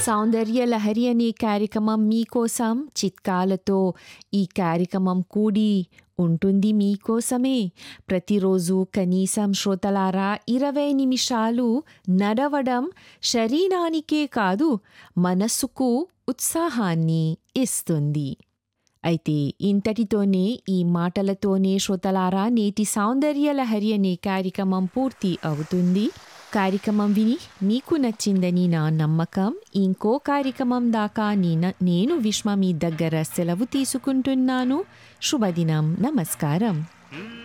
సౌందర్య లహరి అనే కార్యక్రమం మీకోసం చిట్కాలతో. ఈ కార్యక్రమం కూడి ఉంటుంది మీకోసమే. ప్రతిరోజు కనీసం శ్రోతలారా 20 నిమిషాలు నడవడం శరీరానికే కాదు మనస్సుకు ఉత్సాహాన్ని ఇస్తుంది. అయితే ఇంతటితోనే, ఈ మాటలతోనే శ్రోతలారా నేటి సౌందర్య లహరి అనే కార్యక్రమం పూర్తి అవుతుంది. కార్యక్రమం విని మీకు నచ్చిందని నా నమ్మకం. ఇంకో కార్యక్రమం దాకా నేను విశ్వ మీ దగ్గర సెలవు తీసుకుంటున్నాను. శుభదినం. నమస్కారం.